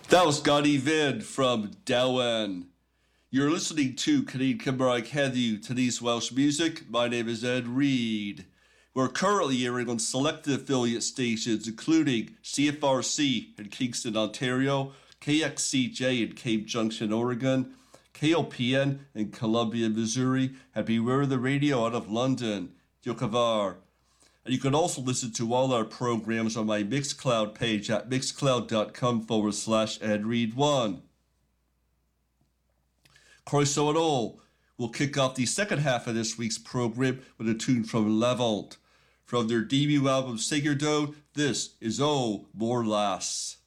That was Scotty Vin from Dowen. You're listening to Canadian Cymraeg Heddiw, today's Welsh music. My name is Ed Reed. We're currently airing on selected affiliate stations, including CFRC in Kingston, Ontario, KXCJ in Cape Junction, Oregon, KOPN in Columbia, Missouri, and Beware the Radio out of London, Yokavar. And you can also listen to all our programs on my Mixcloud page at mixcloud.com/EdRead1. Croeso and all, we'll kick off the second half of this week's program with a tune from Levant. From their debut album Sigurdo, this is O More Lass.